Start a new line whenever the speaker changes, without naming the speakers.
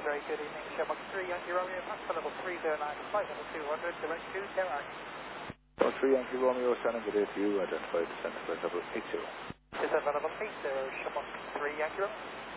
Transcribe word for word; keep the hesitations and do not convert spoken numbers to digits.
very good evening. Shamrock three Yankee Romeo, Pascal level three zero nine, flight level two hundred, direct to Tehran.
Level three Yankee Romeo, sounding good day to you, identified descent flight level eight zero.
Descent level eight zero, Shamrock three Yankee Romeo.